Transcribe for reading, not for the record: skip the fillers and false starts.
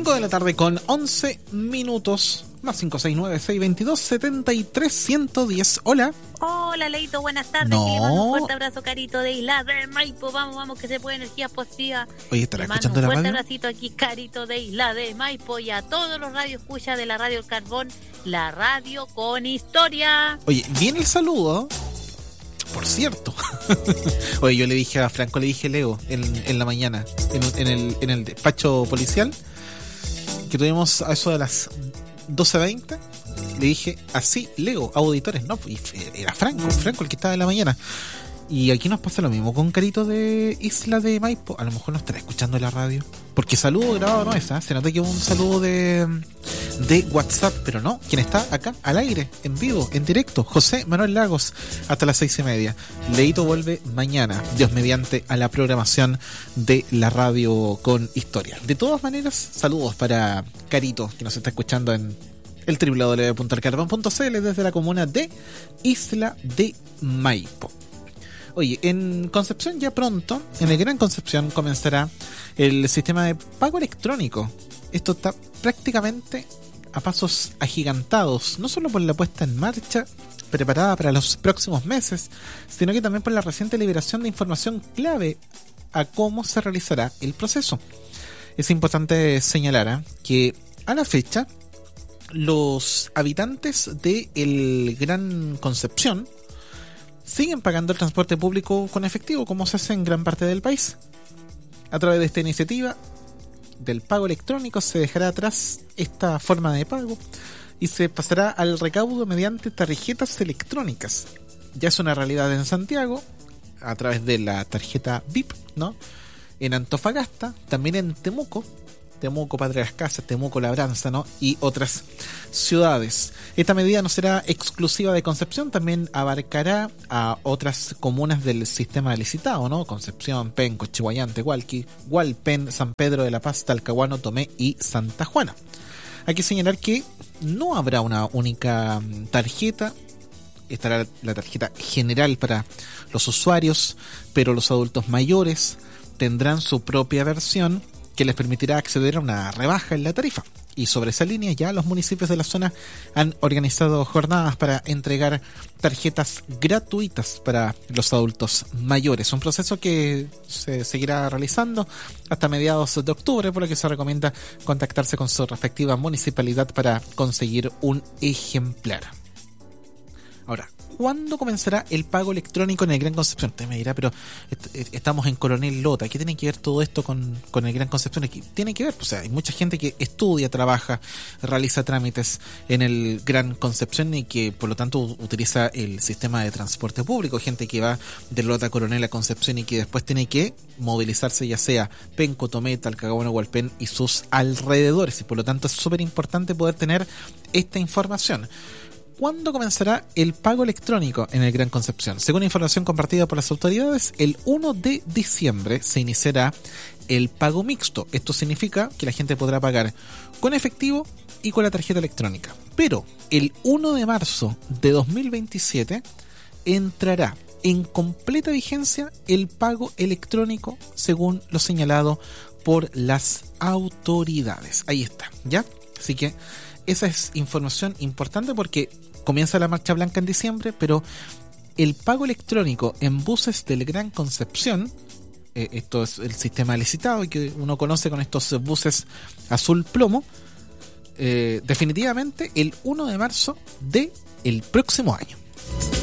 5 de la tarde con 11 minutos. Más 569-622-73-110. Hola. Hola, Leito, buenas tardes. No. Que le mando un fuerte abrazo, Carito de Isla de Maipo. Vamos, que se puede energía positiva. Oye, ¿estará escuchando un la fuerte radio? abracito aquí, Carito de Isla de Maipo, y a todos los radios escucha de la Radio El Carbón, la radio con historia. Oye, viene el saludo. Por cierto. Oye, yo le dije a Franco, le dije Leo en la mañana, en el despacho policial, que tuvimos a eso de las 12:20, le dije así, Leo, auditores, no, era Franco el que estaba en la mañana. Y aquí nos pasa lo mismo con Carito de Isla de Maipo. A lo mejor no estará escuchando la radio, porque saludo grabado no es, ¿eh? Se nota que es un saludo de WhatsApp, pero no, quien está acá al aire, en vivo, en directo, José Manuel Lagos, hasta las 6:30. Leito vuelve mañana, Dios mediante, a la programación de la radio con historia. De todas maneras, saludos para Carito, que nos está escuchando en el www.elcarbón.cl desde la comuna de Isla de Maipo. Oye, en Concepción ya pronto, en el Gran Concepción, comenzará el sistema de pago electrónico. Esto está prácticamente a pasos agigantados, no solo por la puesta en marcha preparada para los próximos meses, sino que también por la reciente liberación de información clave a cómo se realizará el proceso. Es importante señalar que a la fecha los habitantes de el Gran Concepción siguen pagando el transporte público con efectivo, como se hace en gran parte del país. A través de esta iniciativa del pago electrónico se dejará atrás esta forma de pago y se pasará al recaudo mediante tarjetas electrónicas. Ya es una realidad en Santiago, a través de la tarjeta VIP, ¿no? En Antofagasta, también en Temuco, Padre Las Casas, Temuco, Labranza, ¿no? Y otras ciudades. Esta medida no será exclusiva de Concepción, también abarcará a otras comunas del sistema licitado, ¿no? Concepción, Penco, Chihuayante, Hualqui, Hualpén, San Pedro de la Paz, Talcahuano, Tomé y Santa Juana. Hay que señalar que no habrá una única tarjeta. Estará la tarjeta general para los usuarios, pero los adultos mayores tendrán su propia versión que les permitirá acceder a una rebaja en la tarifa. Y sobre esa línea ya los municipios de la zona han organizado jornadas para entregar tarjetas gratuitas para los adultos mayores. Un proceso que se seguirá realizando hasta mediados de octubre, por lo que se recomienda contactarse con su respectiva municipalidad para conseguir un ejemplar. Ahora, ¿cuándo comenzará el pago electrónico en el Gran Concepción? Usted me dirá, pero estamos en Coronel Lota. ¿Qué tiene que ver todo esto con el Gran Concepción? Tiene que ver, o sea, hay mucha gente que estudia, trabaja, realiza trámites en el Gran Concepción y que por lo tanto utiliza el sistema de transporte público. Gente que va de Lota a Coronel a Concepción y que después tiene que movilizarse ya sea Penco, Tomé, Talcahuano, Hualpén y sus alrededores. Y por lo tanto es súper importante poder tener esta información. ¿Cuándo comenzará el pago electrónico en el Gran Concepción? Según información compartida por las autoridades, el 1 de diciembre se iniciará el pago mixto. Esto significa que la gente podrá pagar con efectivo y con la tarjeta electrónica. Pero el 1 de marzo de 2027 entrará en completa vigencia el pago electrónico según lo señalado por las autoridades. Ahí está, ¿ya? Así que esa es información importante porque comienza la Marcha Blanca en diciembre, pero el pago electrónico en buses del Gran Concepción, esto es el sistema licitado y que uno conoce con estos buses azul plomo, definitivamente el 1 de marzo del próximo año.